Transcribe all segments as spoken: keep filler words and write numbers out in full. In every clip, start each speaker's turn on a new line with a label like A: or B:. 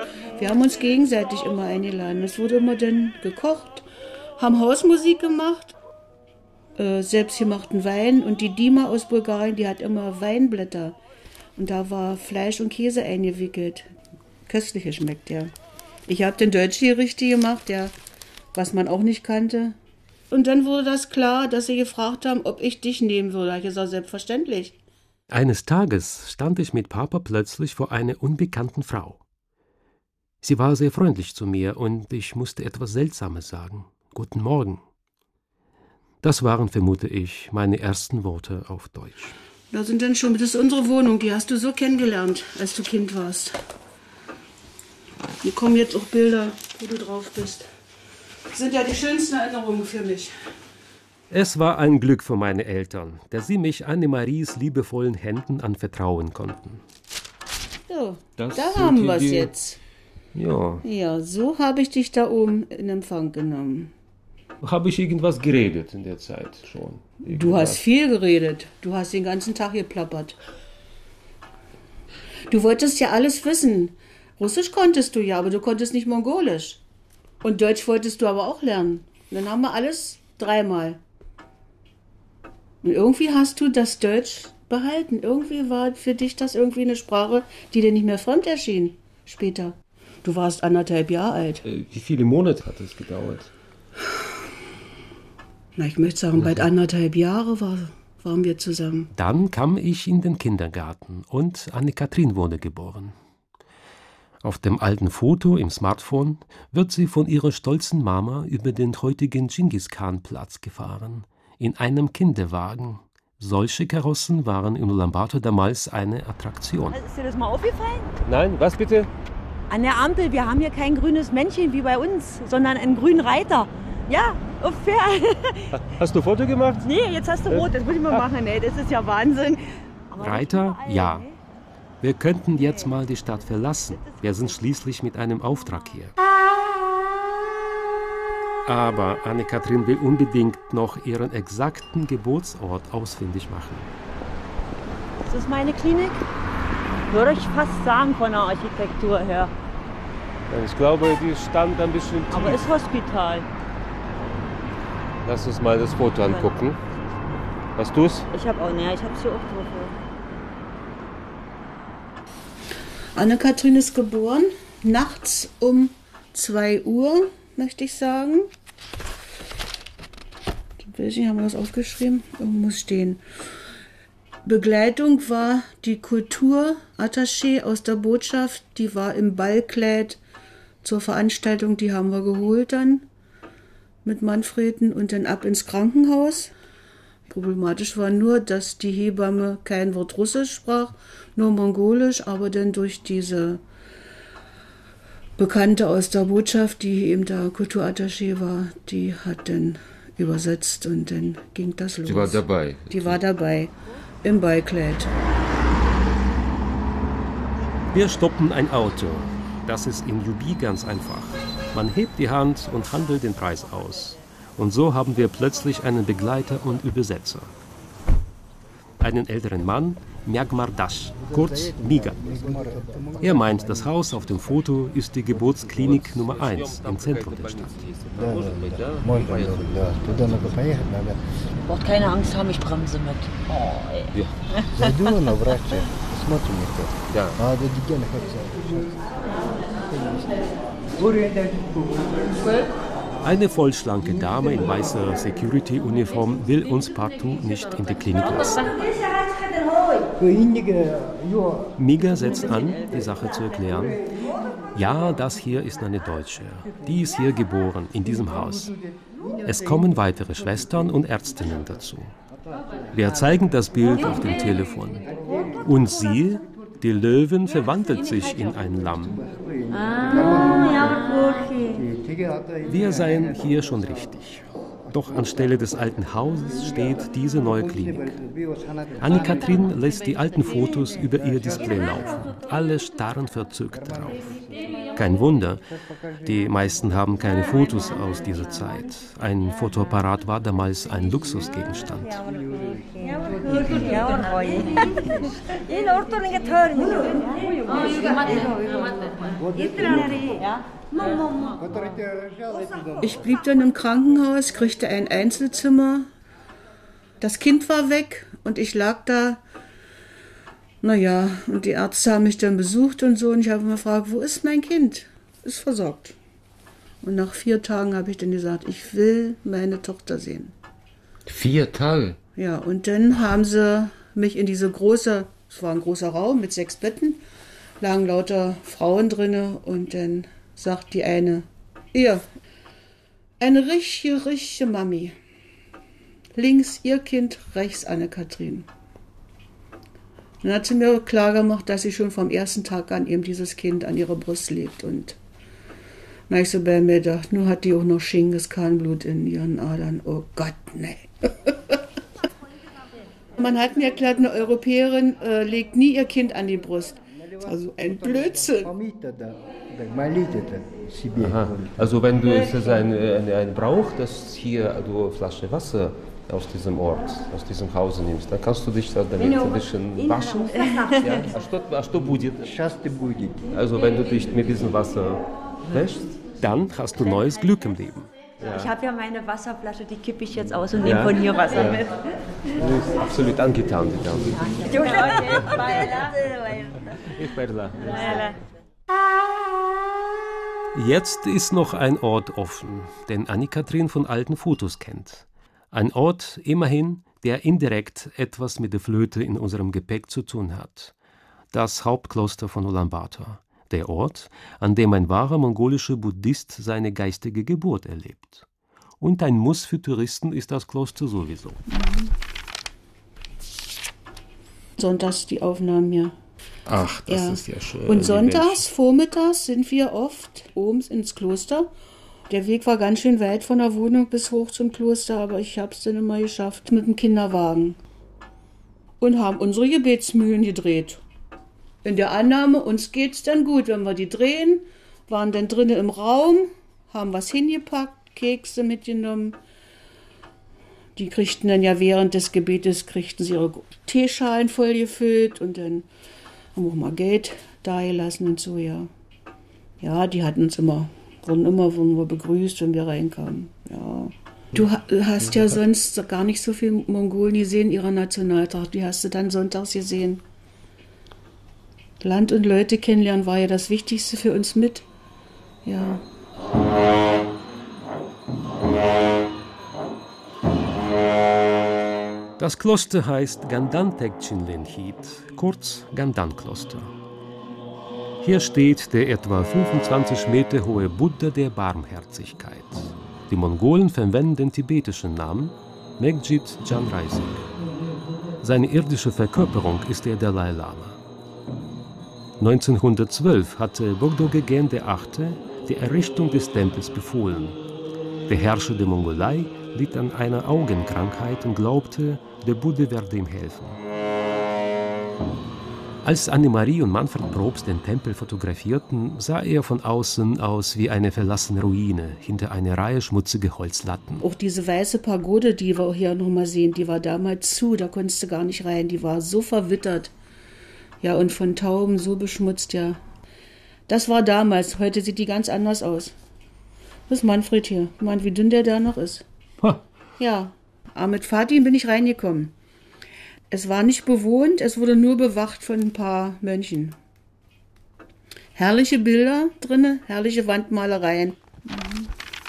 A: Wir haben uns gegenseitig immer eingeladen. Es wurde immer dann gekocht, haben Hausmusik gemacht, äh, selbstgemachten Wein. Und die Dima aus Bulgarien, die hat immer Weinblätter. Und da war Fleisch und Käse eingewickelt. Köstlich geschmeckt, ja. Ich habe den deutschen Gerichte gemacht, ja, was man auch nicht kannte. Und dann wurde das klar, dass sie gefragt haben, ob ich dich nehmen würde. Da habe ich gesagt, selbstverständlich.
B: Eines Tages stand ich mit Papa plötzlich vor einer unbekannten Frau. Sie war sehr freundlich zu mir und ich musste etwas Seltsames sagen. Guten Morgen. Das waren, vermute ich, meine ersten Worte auf Deutsch.
A: Da sind dann schon, das ist unsere Wohnung, die hast du so kennengelernt, als du Kind warst. Hier kommen jetzt auch Bilder, wo du drauf bist. Das sind ja die schönsten Erinnerungen für mich.
B: Es war ein Glück für meine Eltern, dass sie mich Annemaries liebevollen Händen anvertrauen konnten.
A: So, das da haben wir es jetzt.
B: Ja.
A: Ja, so habe ich dich da oben in Empfang genommen.
B: Habe ich irgendwas geredet in der Zeit schon? Irgendwas?
A: Du hast viel geredet. Du hast den ganzen Tag geplappert. Du wolltest ja alles wissen. Russisch konntest du ja, aber du konntest nicht Mongolisch. Und Deutsch wolltest du aber auch lernen. Und dann haben wir alles dreimal. Und irgendwie hast du das Deutsch behalten. Irgendwie war für dich das irgendwie eine Sprache, die dir nicht mehr fremd erschien später. Du warst anderthalb Jahre alt.
B: Wie viele Monate hat es gedauert?
A: Na, ich möchte sagen, bald anderthalb Jahre war, waren wir zusammen.
B: Dann kam ich in den Kindergarten und Anne-Kathrin wurde geboren. Auf dem alten Foto im Smartphone wird sie von ihrer stolzen Mama über den heutigen Dschingis-Khan-Platz gefahren. In einem Kinderwagen. Solche Karossen waren in Ulaanbaatar damals eine Attraktion.
C: Ist dir das mal aufgefallen?
B: Nein, was bitte?
C: An der Ampel, wir haben hier kein grünes Männchen wie bei uns, sondern einen grünen Reiter. Ja, auf Pferd.
B: Hast du ein Foto gemacht?
C: Nee, jetzt hast du rot, das muss ich mal machen. Nee, das ist ja Wahnsinn.
B: Aber Reiter, ja. Wir könnten jetzt mal die Stadt verlassen. Wir sind schließlich mit einem Auftrag hier. Aber Anne-Kathrin will unbedingt noch ihren exakten Geburtsort ausfindig machen.
C: Das ist meine Klinik. Würde ich fast sagen von der Architektur her.
B: Ich glaube, die stand ein bisschen tief.
C: Aber ist Hospital.
B: Lass uns mal das Foto angucken. Hast du es?
C: Ich habe auch, ne, ich habe es hier auch drauf.
A: Anne-Kathrin ist geboren, nachts um zwei Uhr, möchte ich sagen. Ich weiß nicht, haben wir das aufgeschrieben? Irgendwo muss stehen. Begleitung war die Kulturattaché aus der Botschaft, die war im Ballkleid zur Veranstaltung, die haben wir geholt dann mit Manfreden und dann ab ins Krankenhaus. Problematisch war nur, dass die Hebamme kein Wort Russisch sprach, nur Mongolisch, aber dann durch diese Bekannte aus der Botschaft, die eben da Kulturattaché war, die hat dann übersetzt und dann ging das los.
B: Die war dabei?
A: Die war dabei, im Ballkleid.
B: Wir stoppen ein Auto. Das ist in Jubi ganz einfach. Man hebt die Hand und handelt den Preis aus. Und so haben wir plötzlich einen Begleiter und Übersetzer. Einen älteren Mann, Mjagmar Das, kurz Miga. Er meint, das Haus auf dem Foto ist die Geburtsklinik Nummer eins im Zentrum der Stadt.
C: Braucht keine Angst haben, ich bremse mit. Oh, ey.
B: Ja. Eine vollschlanke Dame in weißer Security-Uniform will uns partout nicht in die Klinik lassen. Miga setzt an, die Sache zu erklären. Ja, das hier ist eine Deutsche. Die ist hier geboren, in diesem Haus. Es kommen weitere Schwestern und Ärztinnen dazu. Wir zeigen das Bild auf dem Telefon. Und sie, die Löwin, verwandelt sich in ein Lamm. Wir seien hier schon richtig. Doch anstelle des alten Hauses steht diese neue Klinik. Anne-Kathrin lässt die alten Fotos über ihr Display laufen. Alle starren verzückt darauf. Kein Wunder, die meisten haben keine Fotos aus dieser Zeit. Ein Fotoapparat war damals ein Luxusgegenstand.
A: Ich blieb dann im Krankenhaus, kriegte ein Einzelzimmer. Das Kind war weg und ich lag da. Naja, und die Ärzte haben mich dann besucht und so. Und ich habe immer gefragt, wo ist mein Kind? Ist versorgt. Und nach vier Tagen habe ich dann gesagt, ich will meine Tochter sehen.
D: Vier Tage?
A: Ja, und dann haben sie mich in diese große, es war ein großer Raum mit sechs Betten, lagen lauter Frauen drinne und dann sagt die eine, ihr, eine richtige, richtige Mami. Links ihr Kind, rechts Anne-Kathrin. Dann hat sie mir klar gemacht, dass sie schon vom ersten Tag an eben dieses Kind an ihrer Brust legt. Und na, ich so bei mir gedacht, nur hat die auch noch Genghis-Khan-Blut in ihren Adern. Oh Gott, nee. Man hat mir erklärt, eine Europäerin äh, legt nie ihr Kind an die Brust. Also ein Blödsinn.
D: Aha. Also wenn du es eine, eine, eine brauchst, dass hier du eine Flasche Wasser aus diesem Ort, aus diesem Hause nimmst, dann kannst du dich damit ein bisschen waschen. Ja? А что будет? Also wenn du dich mit diesem Wasser wäschst,
B: dann hast du neues Glück im Leben.
C: Ja. Ich habe ja meine Wasserflasche, die kippe ich jetzt aus und nehme ja. von hier Wasser ja. mit.
D: Du bist absolut angetan, die Dame.
B: Jetzt ist noch ein Ort offen, den Anne-Kathrin von alten Fotos kennt. Ein Ort, immerhin, der indirekt etwas mit der Flöte in unserem Gepäck zu tun hat. Das Hauptkloster von Ulaanbaatar. Der Ort, an dem ein wahrer mongolischer Buddhist seine geistige Geburt erlebt. Und ein Muss für Touristen ist das Kloster sowieso.
A: Mhm. Sonntags die Aufnahmen hier.
D: Ach, das
A: ja.
D: ist ja schön.
A: Und sonntags, vormittags sind wir oft oben ins Kloster. Der Weg war ganz schön weit von der Wohnung bis hoch zum Kloster, aber ich habe es dann immer geschafft mit dem Kinderwagen. Und haben unsere Gebetsmühlen gedreht. In der Annahme, uns geht's dann gut, wenn wir die drehen, waren dann drinnen im Raum, haben was hingepackt, Kekse mitgenommen. Die kriegten dann ja während des Gebetes, kriegten sie ihre Teeschalen voll gefüllt und dann haben wir auch mal Geld dagelassen und so, ja. Ja, die hatten uns immer, wurden immer wurden wir begrüßt, wenn wir reinkamen, ja. Du hast ja sonst gar nicht so viel Mongolen gesehen in ihrer Nationaltracht, die hast du dann sonntags gesehen. Land und Leute kennenlernen war ja das Wichtigste für uns mit. Ja.
B: Das Kloster heißt Gandantekchinlenchit, kurz Gandan-Kloster. Hier steht der etwa fünfundzwanzig Meter hohe Buddha der Barmherzigkeit. Die Mongolen verwenden den tibetischen Namen Megjit Janraising. Seine irdische Verkörperung ist der Dalai Lama. neunzehnhundertzwölf hatte Bogdoghegen der Achte die Errichtung des Tempels befohlen. Der Herrscher der Mongolei litt an einer Augenkrankheit und glaubte, der Buddha werde ihm helfen. Als Annemarie und Manfred Probst den Tempel fotografierten, sah er von außen aus wie eine verlassene Ruine hinter einer Reihe schmutziger Holzlatten.
A: Auch diese weiße Pagode, die wir hier noch mal sehen, die war damals zu, da konntest du gar nicht rein, die war so verwittert. Ja, und von Tauben so beschmutzt, ja. Das war damals, heute sieht die ganz anders aus. Das ist Manfred hier. Mann, wie dünn der da noch ist.
B: Ha.
A: Ja, aber mit Fatin bin ich reingekommen. Es war nicht bewohnt, es wurde nur bewacht von ein paar Mönchen. Herrliche Bilder drinne, herrliche Wandmalereien. Mhm.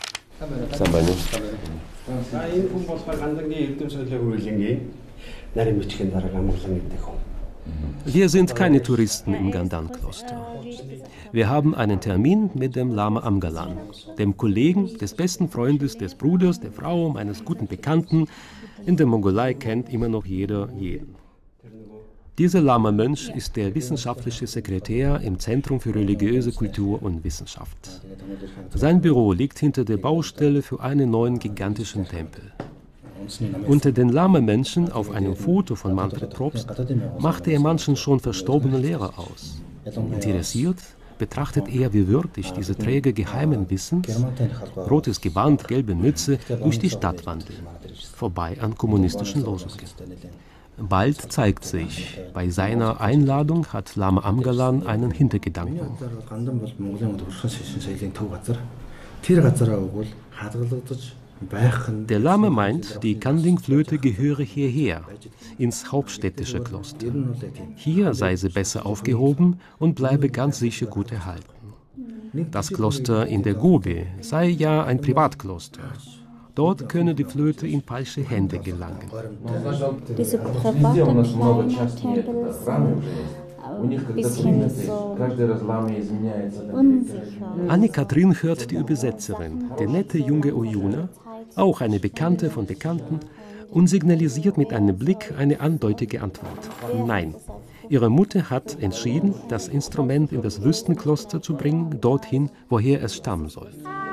B: Wir sind keine Touristen im Gandan-Kloster. Wir haben einen Termin mit dem Lama Amgalan, dem Kollegen des besten Freundes des Bruders, der Frau, meines guten Bekannten. In der Mongolei kennt immer noch jeder jeden. Dieser Lama-Mönch ist der wissenschaftliche Sekretär im Zentrum für religiöse Kultur und Wissenschaft. Sein Büro liegt hinter der Baustelle für einen neuen gigantischen Tempel. Unter den Lama-Menschen auf einem Foto von Manfred Probst machte er manchen schon verstorbenen Lehrer aus. Interessiert betrachtet er, wie würdig diese Träger geheimen Wissens, rotes Gewand, gelbe Mütze, durch die Stadt wandeln, vorbei an kommunistischen Losungen. Bald zeigt sich, bei seiner Einladung hat Lama Amgalan einen Hintergedanken. Der Lama meint, die Kanding-Flöte gehöre hierher, ins hauptstädtische Kloster. Hier sei sie besser aufgehoben und bleibe ganz sicher gut erhalten. Das Kloster in der Gobi sei ja ein Privatkloster. Dort könne die Flöte in falsche Hände gelangen.
E: Diese privaten kleinen Tempel sind ein bisschen so unsicher.
B: Anni-Kathrin hört die Übersetzerin, die nette junge Oyuna, auch eine Bekannte von Bekannten, und signalisiert mit einem Blick eine andeutige Antwort. Nein. Ihre Mutter hat entschieden, das Instrument in das Wüstenkloster zu bringen, dorthin, woher es stammen soll.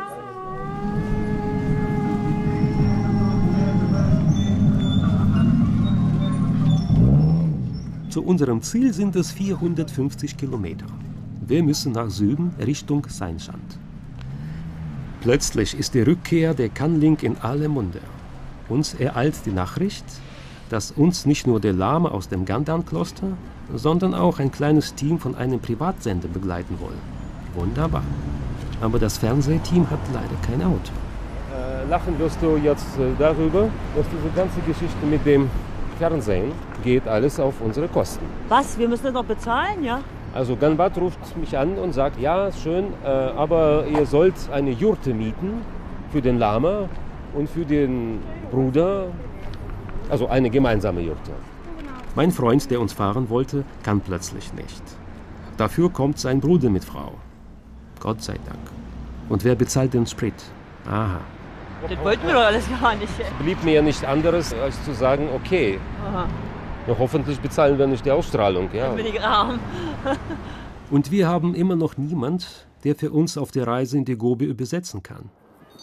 B: Zu unserem Ziel sind es vierhundertfünfzig Kilometer. Wir müssen nach Süden Richtung Seinschand. Plötzlich ist die Rückkehr der Kanling in aller Munde. Uns ereilt die Nachricht, dass uns nicht nur der Lama aus dem Gandhan-Kloster, sondern auch ein kleines Team von einem Privatsender begleiten wollen. Wunderbar. Aber das Fernsehteam hat leider kein Auto. Äh, lachen wirst du jetzt äh, darüber, dass diese ganze Geschichte mit dem Fernsehen geht alles auf unsere Kosten.
C: Was? Wir müssen das noch bezahlen, ja?
B: Also Ganbat ruft mich an und sagt, ja, schön, äh, aber ihr sollt eine Jurte mieten für den Lama und für den Bruder, also eine gemeinsame Jurte. Mein Freund, der uns fahren wollte, kann plötzlich nicht. Dafür kommt sein Bruder mit Frau. Gott sei Dank. Und wer bezahlt den Sprit? Aha.
C: Das wollten wir doch alles gar nicht.
B: Es blieb mir ja nicht anderes, als zu sagen, okay,
C: Aha.
B: ja, hoffentlich bezahlen wir nicht die Ausstrahlung. Ja.
C: Bin ich arm.
B: Und wir haben immer noch niemand, der für uns auf der Reise in die Gobi übersetzen kann.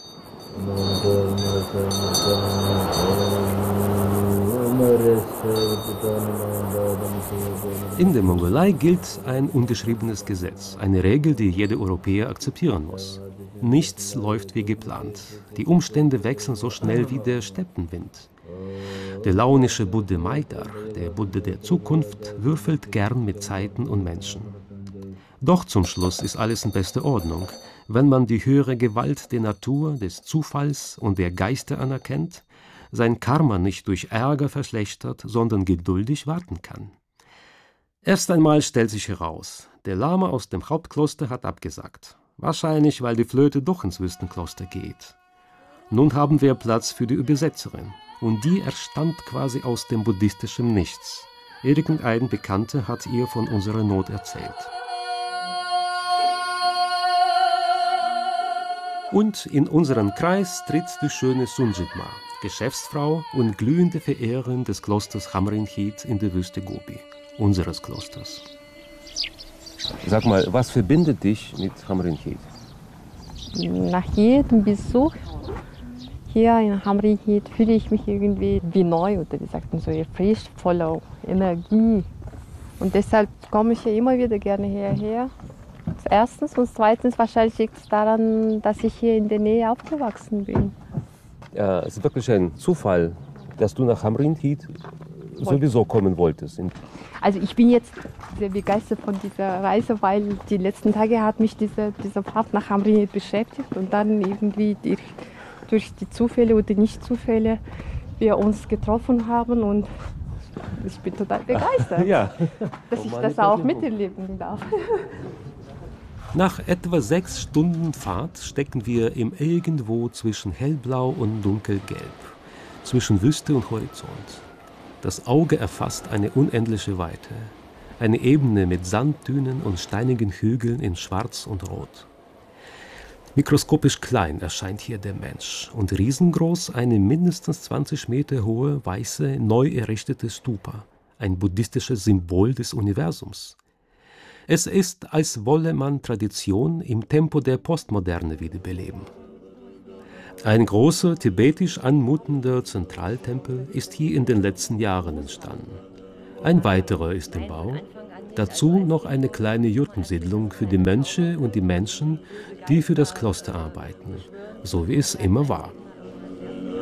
B: In der Mongolei gilt ein ungeschriebenes Gesetz, eine Regel, die jeder Europäer akzeptieren muss. Nichts läuft wie geplant. Die Umstände wechseln so schnell wie der Steppenwind. Der launische Buddha Maidar, der Buddha der Zukunft, würfelt gern mit Zeiten und Menschen. Doch zum Schluss ist alles in bester Ordnung, wenn man die höhere Gewalt der Natur, des Zufalls und der Geister anerkennt, sein Karma nicht durch Ärger verschlechtert, sondern geduldig warten kann. Erst einmal stellt sich heraus, der Lama aus dem Hauptkloster hat abgesagt. Wahrscheinlich, weil die Flöte doch ins Wüstenkloster geht. Nun haben wir Platz für die Übersetzerin. Und die erstand quasi aus dem buddhistischen Nichts. Irgendein Bekannter hat ihr von unserer Not erzählt. Und in unseren Kreis tritt die schöne Sunjitma, Geschäftsfrau und glühende Verehrerin des Klosters Hamrinkhit in der Wüste Gobi, unseres Klosters. Sag mal, was verbindet dich mit Hamrinkhit?
F: Nach jedem Besuch hier in Hamrinkhit fühle ich mich irgendwie wie neu oder wie sagt man so, frisch, voller Energie. Und deshalb komme ich hier immer wieder gerne hierher. Erstens und zweitens wahrscheinlich liegt es daran, dass ich hier in der Nähe aufgewachsen bin.
B: Ja, es ist wirklich ein Zufall, dass du nach Hamrinkhit sowieso kommen wolltest.
F: Also ich bin jetzt sehr begeistert von dieser Reise, weil die letzten Tage hat mich diese, diese Fahrt nach Hamrinkhit beschäftigt und dann irgendwie durch, durch die Zufälle oder Nicht-Zufälle wir uns getroffen haben und ich bin total begeistert,
B: ja.
F: dass ich das auch miterleben darf.
B: Nach etwa sechs Stunden Fahrt stecken wir im Irgendwo zwischen hellblau und dunkelgelb, zwischen Wüste und Horizont. Das Auge erfasst eine unendliche Weite, eine Ebene mit Sanddünen und steinigen Hügeln in Schwarz und Rot. Mikroskopisch klein erscheint hier der Mensch und riesengroß eine mindestens zwanzig Meter hohe, weiße, neu errichtete Stupa, ein buddhistisches Symbol des Universums. Es ist, als wolle man Tradition im Tempo der Postmoderne wiederbeleben. Ein großer, tibetisch anmutender Zentraltempel ist hier in den letzten Jahren entstanden. Ein weiterer ist im Bau. Dazu noch eine kleine Jurtensiedlung für die Mönche und die Menschen, die für das Kloster arbeiten, so wie es immer war.
F: Wie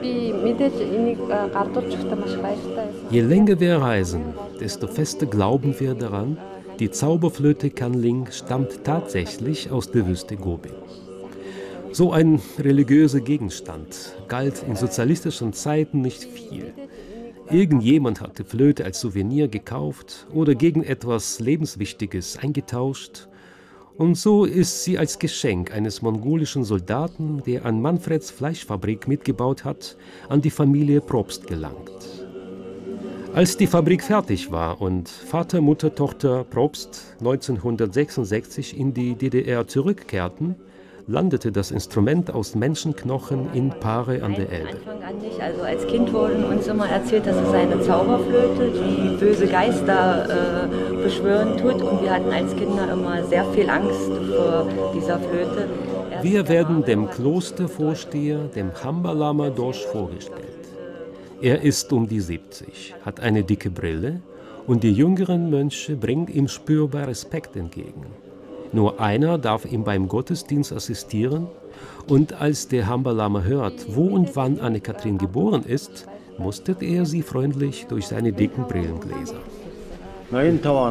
B: Je länger wir reisen, desto fester glauben wir daran, die Zauberflöte Kanling stammt tatsächlich aus der Wüste Gobi. So ein religiöser Gegenstand galt in sozialistischen Zeiten nicht viel. Irgendjemand hat die Flöte als Souvenir gekauft oder gegen etwas Lebenswichtiges eingetauscht. Und so ist sie als Geschenk eines mongolischen Soldaten, der an Manfreds Fleischfabrik mitgebaut hat, an die Familie Probst gelangt. Als die Fabrik fertig war und Vater, Mutter, Tochter Probst neunzehnhundertsechsundsechzig in die D D R zurückkehrten, landete das Instrument aus Menschenknochen in Pare an der Elbe.
C: Anfang an nicht. Also als Kind wurden uns immer erzählt, dass es eine Zauberflöte, die böse Geister äh, beschwören tut. Und wir hatten als Kinder immer sehr viel Angst vor dieser Flöte. Erst
B: Wir werden dem Klostervorsteher, dem Hambalama Dosch, vorgestellt. Er ist um die siebzig, hat eine dicke Brille und die jüngeren Mönche bringen ihm spürbar Respekt entgegen. Nur einer darf ihm beim Gottesdienst assistieren und als der Hambalama hört, wo und wann Anne-Kathrin geboren ist, mustert er sie freundlich durch seine dicken Brillengläser.
F: Er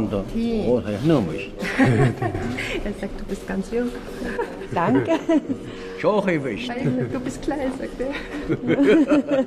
F: sagt, du bist ganz jung. Danke. Du bist klein, sagt er.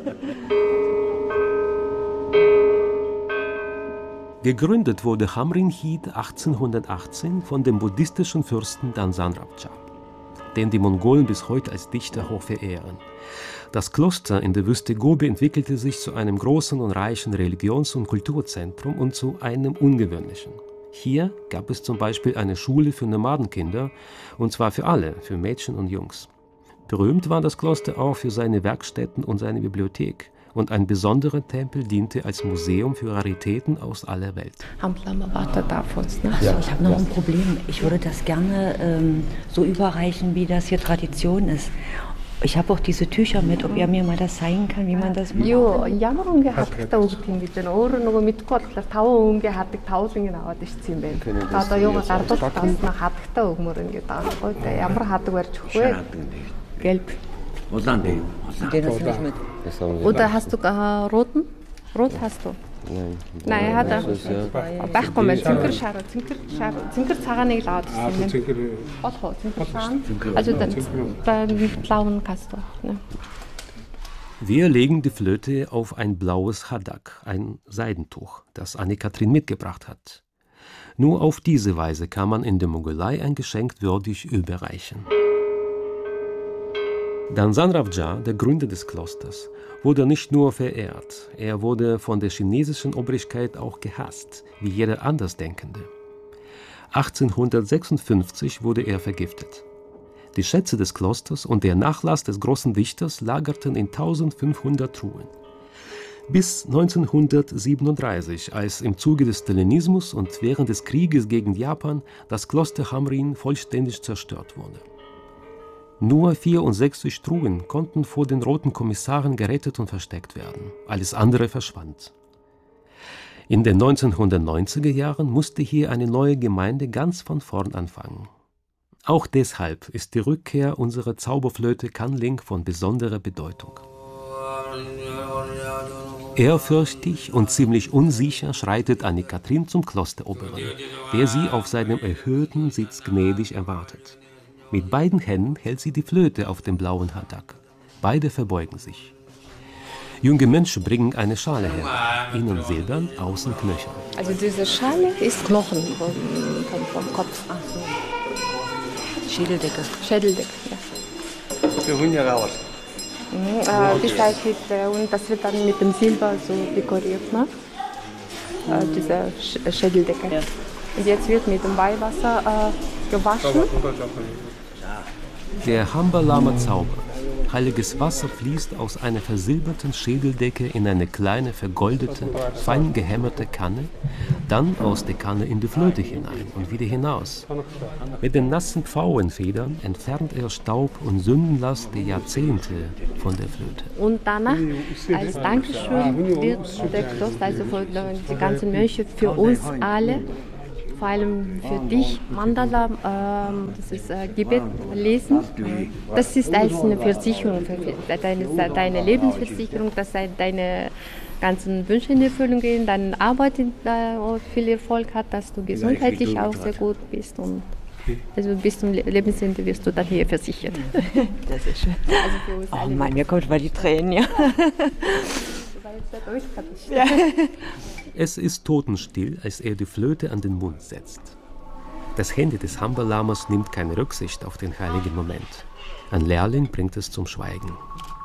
B: Gegründet wurde Hamrinhit achtzehnhundertachtzehn von dem buddhistischen Fürsten Dansan Rabja, den die Mongolen bis heute als Dichter hoch verehren. Das Kloster in der Wüste Gobi entwickelte sich zu einem großen und reichen Religions- und Kulturzentrum und zu einem ungewöhnlichen. Hier gab es zum Beispiel eine Schule für Nomadenkinder, und zwar für alle, für Mädchen und Jungs. Berühmt war das Kloster auch für seine Werkstätten und seine Bibliothek. Und ein besonderer Tempel diente als Museum für Raritäten aus aller Welt.
F: Hambalama wartet auf uns. Ne?
C: Also, ich habe noch ein Problem. Ich würde das gerne ähm, so überreichen, wie das hier Tradition ist. Ich habe auch diese Tücher mit, ob er mir mal das zeigen kann, wie man das macht.
F: Jo, ямар өнге хатагтай үг тийм гэж байна. Өөр нөгөө мэдгүй болохоор таван өнге хадаг таван ингэ аваад ирсэн юм байна. Одоо юугаар гардуулж таснаа хатагтай өгмөр ингэ даахгүй. Ямар хадаг барьж өгөх вэ? Gelb.
C: Den hast du nicht mit.
F: Oder hast du äh, roten? Rot hast du?
D: Nein.
F: Nein, hat er. Байхгүй мэн цэнхэр шар, цэнхэр шар, цэнхэр цагааныг л аваад ирсэн юм. Отхоо, цэнхэр цагаан. Also dann dann blauen hast du. Ne?
B: Wir legen die Flöte auf ein blaues Hadak, ein Seidentuch, das Anne-Kathrin mitgebracht hat. Nur auf diese Weise kann man in der Mongolei ein Geschenk würdig überreichen. Dansan Rabja, der Gründer des Klosters, wurde nicht nur verehrt, er wurde von der chinesischen Obrigkeit auch gehasst, wie jeder Andersdenkende. achtzehnhundertsechsundfünfzig wurde er vergiftet. Die Schätze des Klosters und der Nachlass des großen Dichters lagerten in eintausendfünfhundert Truhen. Bis neunzehnhundertsiebenunddreißig, als im Zuge des Stalinismus und während des Krieges gegen Japan das Kloster Hamrin vollständig zerstört wurde. Nur vierundsechzig Truhen konnten vor den roten Kommissaren gerettet und versteckt werden. Alles andere verschwand. In den neunzehnhundertneunziger Jahren musste hier eine neue Gemeinde ganz von vorn anfangen. Auch deshalb ist die Rückkehr unserer Zauberflöte Kanling von besonderer Bedeutung. Ehrfürchtig und ziemlich unsicher schreitet Anne-Kathrin zum Klosteroberen, der sie auf seinem erhöhten Sitz gnädig erwartet. Mit beiden Händen hält sie die Flöte auf dem blauen Hadak. Beide verbeugen sich. Junge Menschen bringen eine Schale her, innen silbern, außen knöchern.
F: Also diese Schale ist Knochen vom, vom, vom Kopf. Ach so.
C: Schädeldecke.
F: Schädeldecke, ja. Mhm, äh, die Seite, und das wird dann mit dem Silber so dekoriert, ne? Äh, diese Sch Schädeldecke. Ja. Und jetzt wird mit dem Weihwasser äh, gewaschen.
B: Der Hambalama-Zauber. Heiliges Wasser fließt aus einer versilberten Schädeldecke in eine kleine, vergoldete, fein gehämmerte Kanne, dann aus der Kanne in die Flöte hinein und wieder hinaus. Mit den nassen Pfauenfedern entfernt er Staub und Sündenlast der Jahrzehnte von der Flöte.
F: Und danach, als Dankeschön, wird der Kloster, also für die ganzen Mönche, für uns alle, vor allem für dich, Mandala, ähm, das ist äh, Gebet lesen. Das ist als eine Versicherung, für deine, deine Lebensversicherung, dass deine ganzen Wünsche in Erfüllung gehen, deine Arbeit äh, viel Erfolg hat, dass du gesundheitlich auch sehr gut bist. Und also bis zum Lebensende wirst du dann hier versichert.
C: Das ist schön. Also für uns oh Mann, mir kommt mal die Tränen, ja.
B: Es ist totenstill, als er die Flöte an den Mund setzt. Das Handy des Hamba-Lamas nimmt keine Rücksicht auf den heiligen Moment. Ein Lehrling bringt es zum Schweigen.